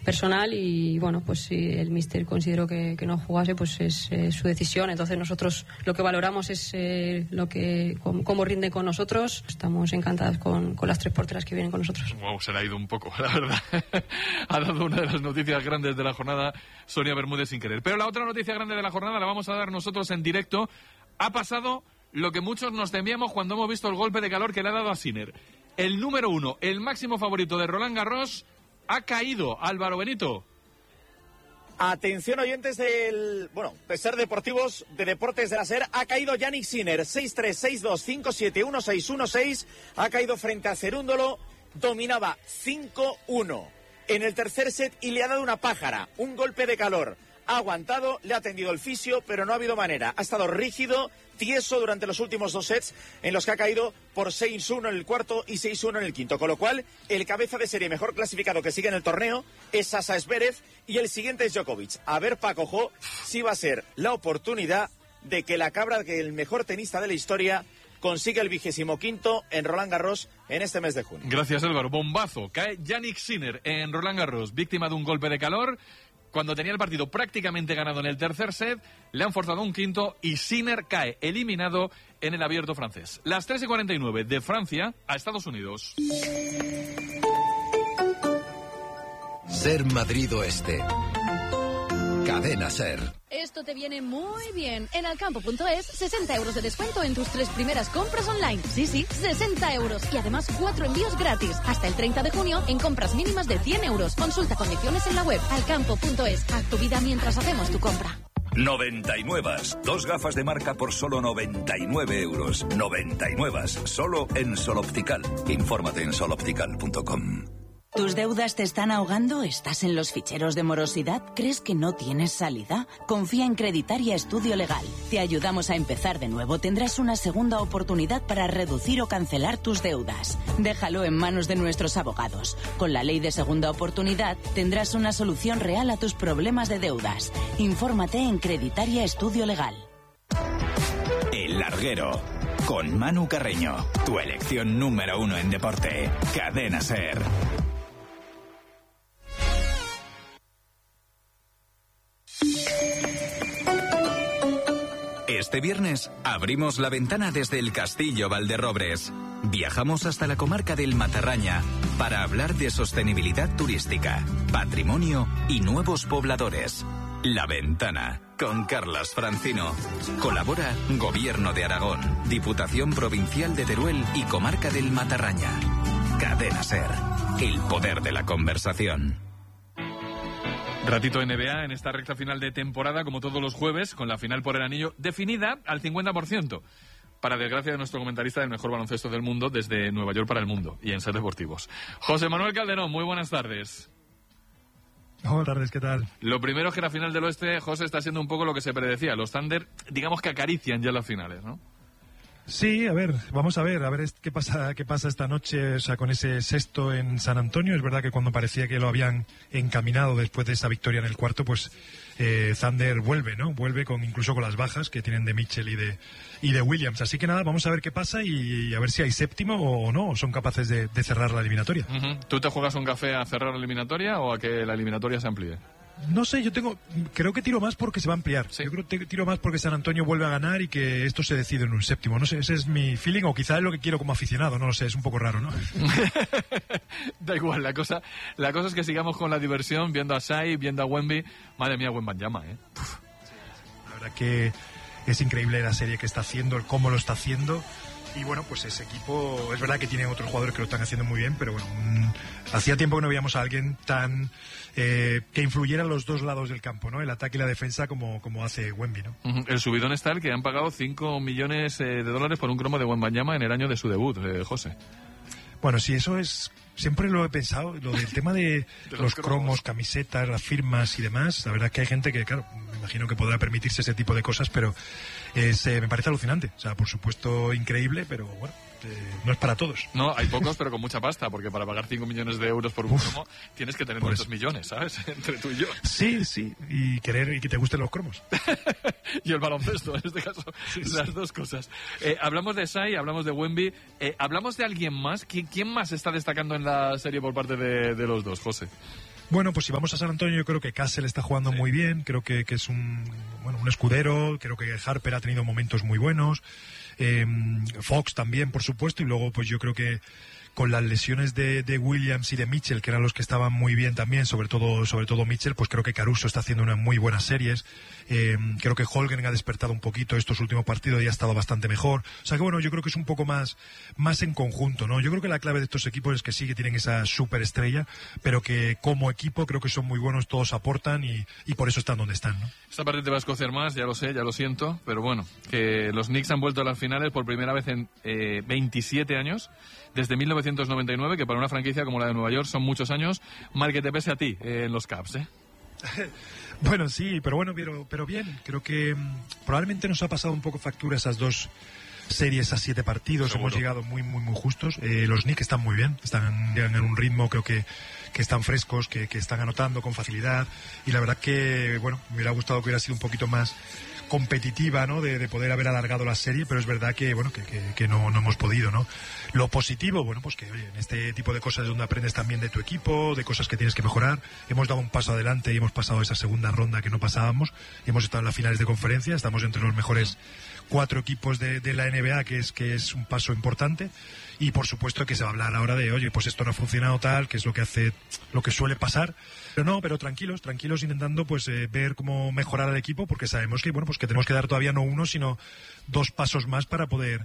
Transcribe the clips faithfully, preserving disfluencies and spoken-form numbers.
personal y bueno, pues si el míster consideró que, que no jugase, pues es eh, su decisión. Entonces nosotros lo que valoramos es eh, lo que cómo, cómo rinde con nosotros. Estamos encantados con, con las tres porteras que vienen con nosotros. Wow, se le ha ido un poco, la verdad. Ha dado una de las noticias grandes de la jornada Sonia Bermúdez sin querer. Pero la otra noticia grande de la jornada la vamos a dar nosotros en directo. Ha pasado lo que muchos nos temíamos cuando hemos visto el golpe de calor que le ha dado a Sinner. El número uno, el máximo favorito de Roland Garros, ha caído. Álvaro Benito. Atención, oyentes del, bueno, de Ser Deportivos, de Deportes de la Ser, ha caído Jannik Sinner, seis tres, seis dos, cinco siete, uno seis, uno seis, ha caído frente a Cerúndolo, dominaba cinco uno en el tercer set y le ha dado una pájara, un golpe de calor. Ha aguantado, le ha atendido el fisio, pero no ha habido manera. Ha estado rígido, tieso durante los últimos dos sets, en los que ha caído por seis uno en el cuarto y seis uno en el quinto. Con lo cual, el cabeza de serie mejor clasificado que sigue en el torneo es Sasa Zverev y el siguiente es Djokovic. A ver, Paco Jo, si va a ser la oportunidad de que la cabra, que el mejor tenista de la historia, consiga el vigésimo quinto en Roland Garros en este mes de junio. Gracias, Álvaro. Bombazo. Cae Jannik Sinner en Roland Garros, víctima de un golpe de calor. Cuando tenía el partido prácticamente ganado en el tercer set, le han forzado un quinto y Sinner cae eliminado en el Abierto francés. Las tres y cuarenta y nueve de Francia a Estados Unidos. Ser Madrid Oeste. Cadena Ser. Esto te viene muy bien. En alcampo punto es, sesenta euros de descuento en tus tres primeras compras online. Sí, sí, sesenta euros. Y además cuatro envíos gratis. Hasta el treinta de junio en compras mínimas de cien euros. Consulta condiciones en la web. alcampo punto es. Haz tu vida mientras hacemos tu compra. noventa y nueve. Dos gafas de marca por solo noventa y nueve euros. noventa y nueve. Solo en Sol Optical. Infórmate en sol optical punto com. ¿Tus deudas te están ahogando? ¿Estás en los ficheros de morosidad? ¿Crees que no tienes salida? Confía en Creditaria Estudio Legal. Te ayudamos a empezar de nuevo. Tendrás una segunda oportunidad para reducir o cancelar tus deudas. Déjalo en manos de nuestros abogados. Con la ley de segunda oportunidad tendrás una solución real a tus problemas de deudas. Infórmate en Creditaria Estudio Legal. El Larguero. Con Manu Carreño. Tu elección número uno en deporte. Cadena Ser. Este viernes abrimos la ventana desde el Castillo Valderrobres. Viajamos hasta la comarca del Matarraña para hablar de sostenibilidad turística, patrimonio y nuevos pobladores. La Ventana, con Carlas Francino. Colabora Gobierno de Aragón, Diputación Provincial de Teruel y Comarca del Matarraña. Cadena Ser, el poder de la conversación. Ratito N B A en esta recta final de temporada, como todos los jueves, con la final por el anillo definida al cincuenta por ciento. Para desgracia de nuestro comentarista del mejor baloncesto del mundo, desde Nueva York para el mundo y en Ser Deportivos. José Manuel Calderón, muy buenas tardes. Buenas tardes, ¿qué tal? Lo primero es que la final del oeste, José, está siendo un poco lo que se predecía. Los Thunder, digamos que acarician ya las finales, ¿no? Sí, a ver, vamos a ver, a ver qué pasa, qué pasa esta noche, o sea, con ese sexto en San Antonio. Es verdad que cuando parecía que lo habían encaminado después de esa victoria en el cuarto, pues eh, Thunder vuelve, ¿no? Vuelve con incluso con las bajas que tienen de Mitchell y de y de Williams. Así que nada, vamos a ver qué pasa y, y a ver si hay séptimo o no, o son capaces de, de cerrar la eliminatoria. Uh-huh. ¿Tú te juegas un café a cerrar la eliminatoria o a que la eliminatoria se amplíe? No sé, yo tengo, creo que tiro más porque se va a ampliar. Sí. Yo creo que tiro más porque San Antonio vuelve a ganar y que esto se decide en un séptimo. No sé, ese es mi feeling o quizá es lo que quiero como aficionado, no lo sé, es un poco raro, ¿no? Da igual, la cosa, la cosa es que sigamos con la diversión, viendo a Shai, viendo a Wemby. Madre mía, Wembanyama, ¿eh? Uf. La verdad que es increíble la serie que está haciendo, el cómo lo está haciendo. Y bueno, pues ese equipo, es verdad que tiene otros jugadores que lo están haciendo muy bien, pero bueno, mmm, hacía tiempo que no veíamos a alguien tan eh, que influyera en los dos lados del campo, ¿no? El ataque y la defensa como, como hace Wemby, ¿no? Uh-huh. El subidón es tal que han pagado cinco millones eh, de dólares por un cromo de Wembanyama en el año de su debut, eh, José. Bueno, sí, eso es... Siempre lo he pensado, lo del tema de, de los, los cromos, cromos, camisetas, las firmas y demás. La verdad es que hay gente que, claro, me imagino que podrá permitirse ese tipo de cosas, pero es, eh, me parece alucinante. O sea, por supuesto, increíble, pero bueno, eh, no es para todos. No, hay pocos, pero con mucha pasta, porque para pagar cinco millones de euros por un Uf, cromo tienes que tener muchos millones, ¿sabes? Entre tú y yo. Sí, sí, y querer y que te gusten los cromos. Y el baloncesto, en este caso, sí, las sí. dos cosas. Eh, hablamos de Shai, hablamos de Wemby, eh, hablamos de alguien más. ¿Quién, ¿Quién más está destacando en la serie por parte de, de los dos, José? Bueno, pues si vamos a San Antonio, yo creo que Castle está jugando sí. muy bien, creo que, que es un, bueno, un escudero, creo que Harper ha tenido momentos muy buenos, eh, Fox también, por supuesto, y luego pues yo creo que con las lesiones de, de Williams y de Mitchell, que eran los que estaban muy bien también, sobre todo sobre todo Mitchell, pues creo que Caruso está haciendo unas muy buenas series. Eh, creo que Holmgren ha despertado un poquito estos últimos partidos y ha estado bastante mejor. O sea que bueno, yo creo que es un poco más, más en conjunto, ¿no? Yo creo que la clave de estos equipos es que sí que tienen esa superestrella, pero que como equipo creo que son muy buenos, todos aportan y, y por eso están donde están, ¿no? Esta parte te va a escocer más, ya lo sé, ya lo siento, pero bueno, que los Knicks han vuelto a las finales por primera vez en eh, veintisiete años, desde mil novecientos noventa y nueve, que para una franquicia como la de Nueva York son muchos años. Mal que te pese a ti eh, en los Cavs, ¿eh? Bueno, sí, pero bueno, pero, pero bien. Creo que um, probablemente nos ha pasado un poco factura esas dos series a siete partidos. Seguro. Hemos llegado muy, muy, muy justos. Eh, los Knicks están muy bien, están llegan en un ritmo, creo que, que están frescos, que, que están anotando con facilidad. Y la verdad que, bueno, me hubiera gustado que hubiera sido un poquito más competitiva, ¿no? De, de poder haber alargado la serie, pero es verdad que, bueno, que, que, que no, no hemos podido, ¿no? Lo positivo, bueno, pues que, oye, en este tipo de cosas es donde aprendes también de tu equipo, de cosas que tienes que mejorar. Hemos dado un paso adelante y hemos pasado esa segunda ronda que no pasábamos. Hemos estado en las finales de conferencia, estamos entre los mejores cuatro equipos de, de la N B A, que es, que es un paso importante. Y por supuesto que se va a hablar ahora de, oye, pues esto no ha funcionado tal, que es lo que hace, lo que suele pasar. Pero no, pero tranquilos, tranquilos, intentando pues eh, ver cómo mejorar al equipo, porque sabemos que, bueno, pues que tenemos que dar todavía no uno, sino dos pasos más para poder,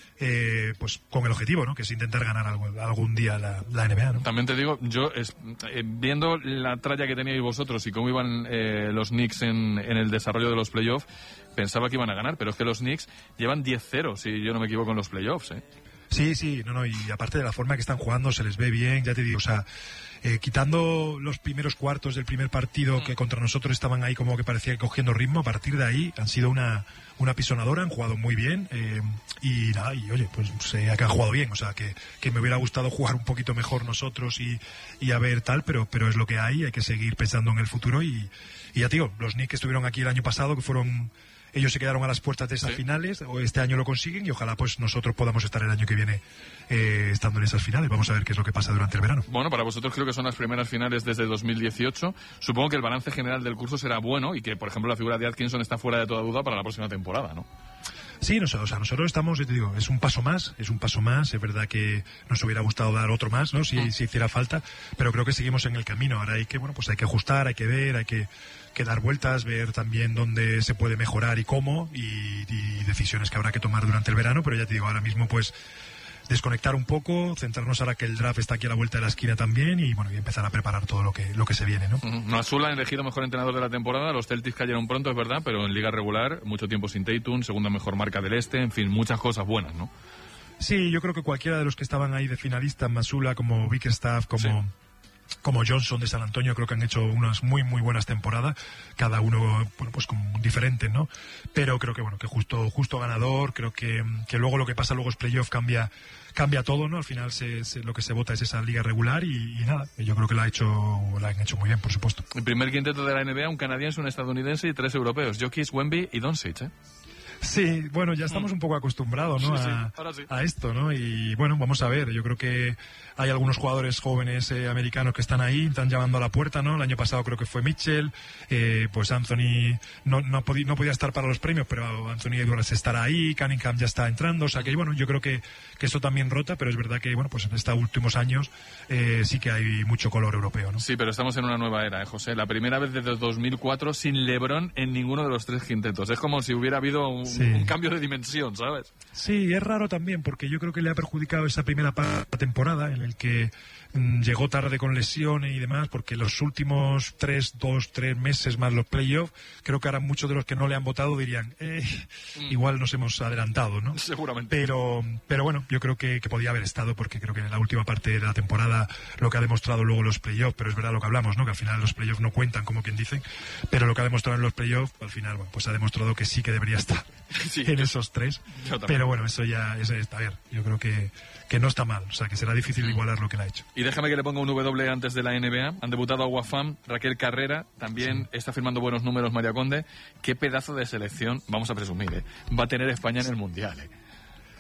eh, pues con el objetivo, ¿no? Que es intentar ganar algo, algún día la, la N B A, ¿no? También te digo, yo es, eh, viendo la tralla que teníais vosotros y cómo iban eh, los Knicks en, en el desarrollo de los playoffs, pensaba que iban a ganar, pero es que los Knicks llevan diez cero, si yo no me equivoco, en los playoffs, ¿eh? Sí, sí, no, no, y aparte de la forma que están jugando, se les ve bien, ya te digo, o sea, eh, quitando los primeros cuartos del primer partido que contra nosotros estaban ahí como que parecía cogiendo ritmo, a partir de ahí han sido una, una pisonadora, han jugado muy bien, eh, y nada, y oye, pues sé que han jugado bien, o sea, que, que me hubiera gustado jugar un poquito mejor nosotros y, y a ver tal, pero, pero es lo que hay, hay que seguir pensando en el futuro y, y ya te digo, los Knicks estuvieron aquí el año pasado, que fueron... Ellos se quedaron a las puertas de esas sí. finales, o este año lo consiguen y ojalá pues nosotros podamos estar el año que viene eh, estando en esas finales. Vamos a ver qué es lo que pasa durante el verano. Bueno, para vosotros creo que son las primeras finales desde dos mil dieciocho. Supongo que el balance general del curso será bueno y que, por ejemplo, la figura de Atkinson está fuera de toda duda para la próxima temporada, ¿no? Sí, nosotros, o sea, nosotros estamos, te digo, es un paso más, es un paso más, es verdad que nos hubiera gustado dar otro más, ¿no? Si, si hiciera falta, pero creo que seguimos en el camino. Ahora hay que, bueno, pues hay que ajustar, hay que ver, hay que, que dar vueltas, ver también dónde se puede mejorar y cómo, y, y decisiones que habrá que tomar durante el verano, pero ya te digo, ahora mismo pues desconectar un poco, centrarnos ahora que el draft está aquí a la vuelta de la esquina también y bueno, y empezar a preparar todo lo que lo que se viene, ¿no? Uh-huh. Azul ha elegido mejor entrenador de la temporada, los Celtics cayeron pronto, es verdad, pero en liga regular, mucho tiempo sin Tatum, segunda mejor marca del este, en fin, muchas cosas buenas, ¿no? Sí, yo creo que cualquiera de los que estaban ahí de finalistas, Masula, como Bickerstaff, como... Sí. como Johnson de San Antonio, creo que han hecho unas muy muy buenas temporadas, cada uno bueno pues como diferente, ¿no? Pero creo que bueno, que justo justo ganador, creo que, que luego lo que pasa luego es playoff cambia cambia todo, ¿no? Al final se, se, lo que se vota es esa liga regular y, y nada, yo creo que la ha hecho la han hecho muy bien, por supuesto. El primer quinteto de la N B A, un canadiense, un estadounidense y tres europeos, Jokic, Wemby y Doncic, ¿eh? Sí, bueno, ya estamos un poco acostumbrados, ¿no? Sí, sí, a, ahora sí. a esto, ¿no? Y bueno, vamos a ver, yo creo que hay algunos jugadores jóvenes eh, americanos que están ahí, están llamando a la puerta, ¿no? El año pasado creo que fue Mitchell, eh, pues Anthony no, no, podía, no podía estar para los premios, pero Anthony Edwards estará ahí, Cunningham ya está entrando, o sea que bueno, yo creo que, que eso también rota, pero es verdad que, bueno, pues en estos últimos años eh, sí que hay mucho color europeo, ¿no? Sí, pero estamos en una nueva era, ¿eh, José? La primera vez desde dos mil cuatro sin LeBron en ninguno de los tres quintetos. Es como si hubiera habido un, sí. un cambio de dimensión, ¿sabes? Sí, es raro también, porque yo creo que le ha perjudicado esa primera temporada en el que mmm, llegó tarde con lesiones y demás, porque los últimos tres, dos, tres meses más los playoffs, creo que ahora muchos de los que no le han votado dirían, eh, mm. igual nos hemos adelantado, ¿no? Seguramente. Pero, pero bueno, yo creo que, que podía haber estado, porque creo que en la última parte de la temporada lo que ha demostrado luego los playoffs, pero es verdad lo que hablamos, ¿no? Que al final los playoffs no cuentan, como quien dice, pero lo que ha demostrado en los playoffs, al final, bueno, pues ha demostrado que sí que debería estar sí, en yo, esos tres. Pero bueno, eso ya, eso está, a ver, yo creo que, que no está mal, o sea, que será difícil mm. igualar lo que le ha hecho. Y déjame que le ponga un W antes de la N B A. Han debutado a Wafam, Raquel Carrera, también sí. está firmando buenos números María Conde. Qué pedazo de selección, vamos a presumir, ¿eh? va a tener España en el Mundial, ¿eh?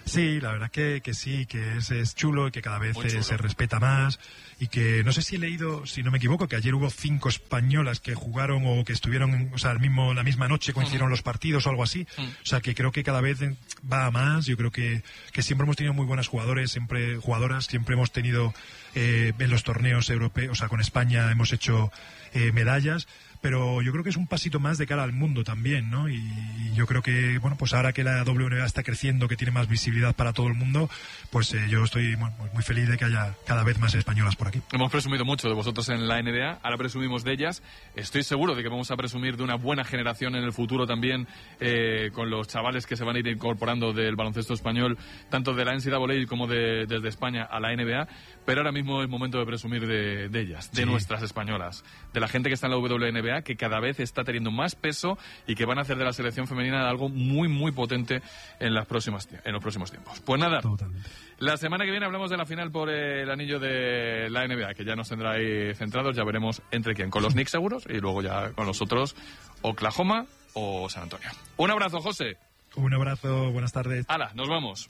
Sí, la verdad que, que sí, que es, es chulo y que cada vez eh, se respeta más y que no sé si he leído, si no me equivoco, que ayer hubo cinco españolas que jugaron o que estuvieron, o sea, el mismo, la misma noche coincidieron uh-huh. los partidos o algo así. Uh-huh. O sea, que creo que cada vez va a más. Yo creo que, que siempre hemos tenido muy buenas jugadores, siempre jugadoras, siempre hemos tenido eh, en los torneos europeos, o sea, con España hemos hecho eh, medallas. Pero yo creo que es un pasito más de cara al mundo también, ¿no? Y, y yo creo que, bueno, pues ahora que la W N B A está creciendo, que tiene más visibilidad para todo el mundo, pues eh, yo estoy bueno, muy feliz de que haya cada vez más españolas por aquí. Hemos presumido mucho de vosotros en la N B A, ahora presumimos de ellas. Estoy seguro de que vamos a presumir de una buena generación en el futuro también, eh, con los chavales que se van a ir incorporando del baloncesto español, tanto de la N C A A como de, desde España a la N B A. Pero ahora mismo es momento de presumir de, de ellas, de sí. nuestras españolas, de la gente que está en la W N B A, que cada vez está teniendo más peso y que van a hacer de la selección femenina algo muy, muy potente en, las próximas, en los próximos tiempos. Pues nada, Totalmente. La semana que viene hablamos de la final por el anillo de la N B A, que ya nos tendrá ahí centrados, ya veremos entre quién, con los Knicks seguros y luego ya con los otros, Oklahoma o San Antonio. Un abrazo, José. Un abrazo, buenas tardes. Hala, nos vamos.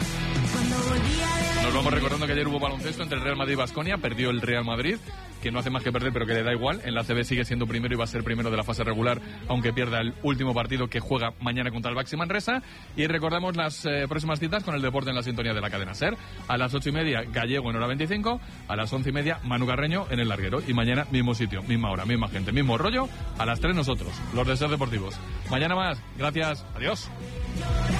Nos vamos recordando que ayer hubo baloncesto entre el Real Madrid y Baskonia, perdió el Real Madrid, que no hace más que perder, pero que le da igual. En la A C B sigue siendo primero y va a ser primero de la fase regular, aunque pierda el último partido que juega mañana contra el Baxi Manresa. Y recordamos las eh, próximas citas con el deporte en la sintonía de la cadena SER. A las ocho y media, Gallego en hora veinticinco. A las once y media, Manu Carreño en el Larguero. Y mañana, mismo sitio, misma hora, misma gente, mismo rollo. A las tres nosotros, los de SER Deportivos. Mañana más. Gracias. Adiós.